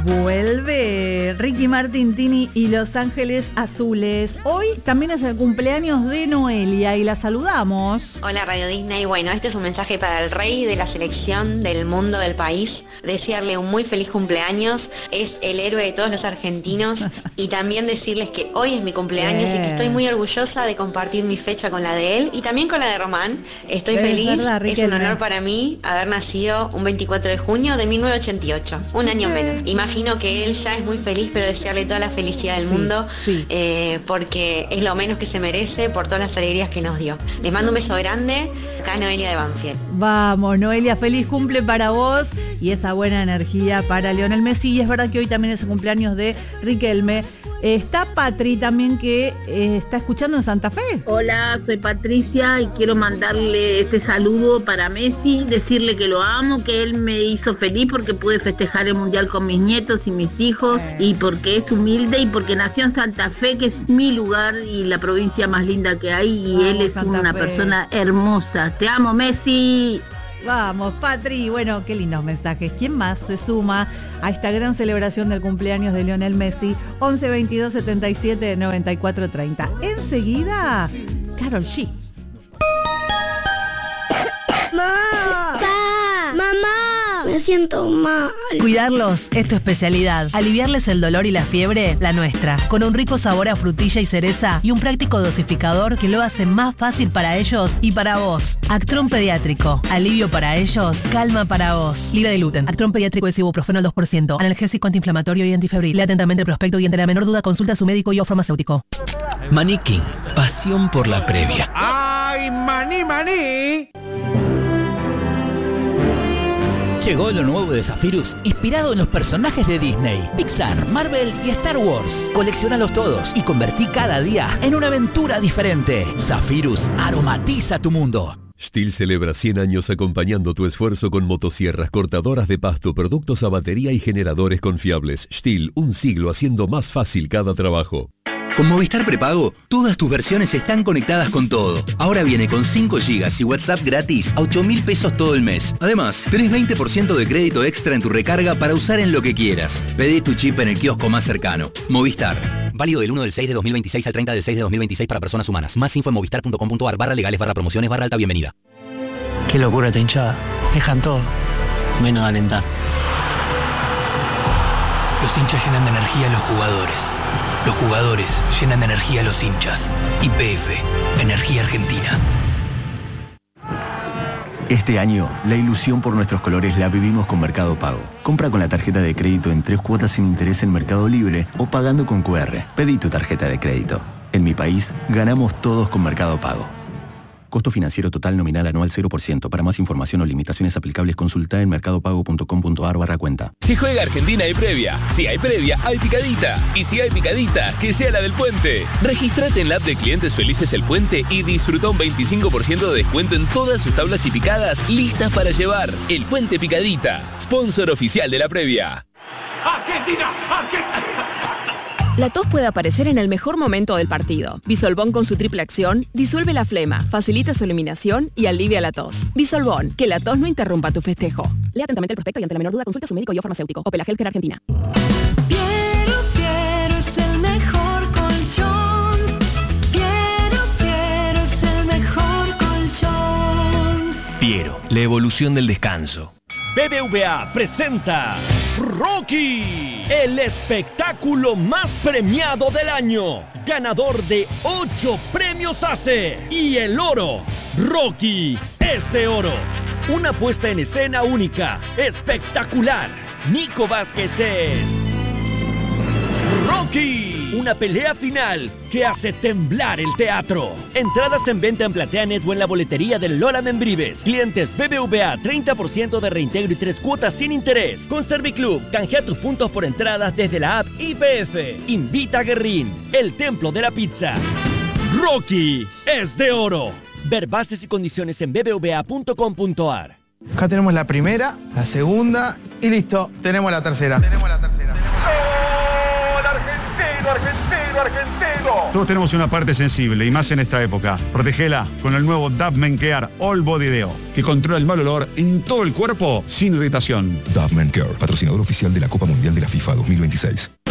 Vuelve Ricky Martin, Tini y Los Ángeles Azules. Hoy también es el cumpleaños de Noelia y la saludamos. Hola Radio Disney, bueno, este es un mensaje para el rey de la selección, del mundo, del país. Desearle un muy feliz cumpleaños, es el héroe de todos los argentinos. Y también decirles que hoy es mi cumpleaños y que estoy muy orgullosa de compartir mi fecha con la de él y también con la de Román. Estoy feliz, verdad, es un honor para mí haber nacido un 24 de junio de 1988, un año menos. Imagino que él ya es muy feliz, pero desearle toda la felicidad del mundo, porque es lo menos que se merece por todas las alegrías que nos dio. Les mando un beso grande, acá Noelia de Banfield. Vamos, Noelia, feliz cumple para vos y esa buena energía para Lionel Messi. Y es verdad que hoy también es el cumpleaños de Riquelme. Está Patri también, que está escuchando en Santa Fe. Hola, soy Patricia y quiero mandarle este saludo para Messi, decirle que lo amo, que él me hizo feliz porque pude festejar el Mundial con mis nietos y mis hijos, y porque es humilde y porque nació en Santa Fe, que es mi lugar y la provincia más linda que hay, y vamos, él es Santa una Fe. Persona hermosa. Te amo, Messi. Vamos, Patri. Bueno, qué lindos mensajes. ¿Quién más se suma a esta gran celebración del cumpleaños de Lionel Messi? 11 22 77 94 30. Enseguida, Karol G. ¡Mamá! ¡Mamá! Me siento mal. Cuidarlos es tu especialidad. Aliviarles el dolor y la fiebre, la nuestra. Con un rico sabor a frutilla y cereza y un práctico dosificador que lo hace más fácil para ellos y para vos. Actron Pediátrico. Alivio para ellos, calma para vos. Libre de gluten. Actron Pediátrico es ibuprofeno al 2%. Analgésico, antiinflamatorio y antifebril. Lea atentamente el prospecto y ante la menor duda consulta a su médico y o farmacéutico. Maní King. Pasión por la previa. ¡Ay, maní, maní! Llegó lo nuevo de Zephyrus, inspirado en los personajes de Disney, Pixar, Marvel y Star Wars. Colecciónalos todos y convertí cada día en una aventura diferente. Zephyrus aromatiza tu mundo. STIHL celebra 100 años acompañando tu esfuerzo con motosierras, cortadoras de pasto, productos a batería y generadores confiables. STIHL, un siglo haciendo más fácil cada trabajo. Con Movistar Prepago, todas tus versiones están conectadas con todo. Ahora viene con 5 GB y WhatsApp gratis a 8.000 pesos todo el mes. Además, tenés 20% de crédito extra en tu recarga para usar en lo que quieras. Pedí tu chip en el kiosco más cercano. Movistar. Válido del 1 del 6 de 2026 al 30 del 6 de 2026 para personas humanas. Más info en movistar.com.ar/legales/promociones/alta bienvenida. Qué locura esta hinchada. Dejan todo, menos alentar. Los hinchas llenan de energía a los jugadores. Los jugadores llenan de energía a los hinchas. YPF, Energía Argentina. Este año, la ilusión por nuestros colores la vivimos con Mercado Pago. Compra con la tarjeta de crédito en 3 cuotas sin interés en Mercado Libre o pagando con QR. Pedí tu tarjeta de crédito. En mi país, ganamos todos con Mercado Pago. Costo financiero total nominal anual 0%. Para más información o limitaciones aplicables, consulta en mercadopago.com.ar/cuenta. Si juega Argentina hay previa. Si hay previa, hay picadita. Y si hay picadita, que sea la del Puente. Regístrate en la app de Clientes Felices El Puente y disfruta un 25% de descuento en todas sus tablas y picadas listas para llevar. El Puente Picadita, sponsor oficial de la previa. ¡Argentina! ¡Argentina! La tos puede aparecer en el mejor momento del partido. Bisolbón con su triple acción disuelve la flema, facilita su eliminación y alivia la tos. Bisolbón, que la tos no interrumpa tu festejo. Lea atentamente el prospecto y ante la menor duda consulta a su médico y o farmacéutico. Opel Healthcare Argentina. Piero es el mejor colchón. Piero es el mejor colchón. Piero, la evolución del descanso. BBVA presenta Rocky, el espectáculo más premiado del año, ganador de 8 premios ACE y el oro. Rocky es de oro. Una puesta en escena única, espectacular. Nico Vázquez es Rocky, una pelea final que hace temblar el teatro. Entradas en venta en PlateaNet o en la boletería del Lola Membrives. Clientes BBVA, 30% de reintegro y 3 cuotas sin interés. Con Serviclub, canjea tus puntos por entradas desde la app YPF. Invita a Guerrín, el templo de la pizza. Rocky es de oro. Ver bases y condiciones en bbva.com.ar. Acá tenemos la primera, la segunda y listo, tenemos la tercera. ¡Gol argentino, argentino, argentino! Todos tenemos una parte sensible y más en esta época. Protégela con el nuevo Dove Men Care All Body Deo, que controla el mal olor en todo el cuerpo sin irritación. Dove Men Care, patrocinador oficial de la Copa Mundial de la FIFA 2026.